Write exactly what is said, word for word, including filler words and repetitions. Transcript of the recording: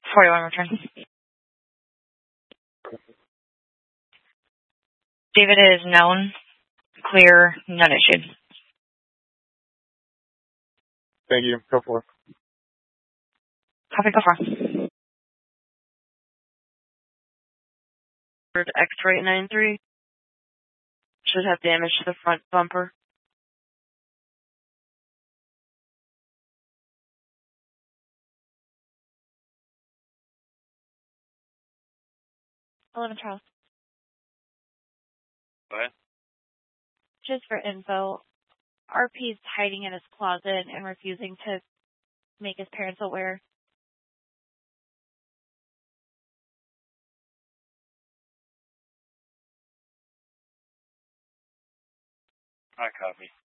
forty-one return. David is known, clear, none issued. Thank you. Go for it. Copy, go for. X-ray nine three should have damage to the front bumper. eleven Charles. Go ahead. Just for info, R P's hiding in his closet and refusing to make his parents aware. I copy.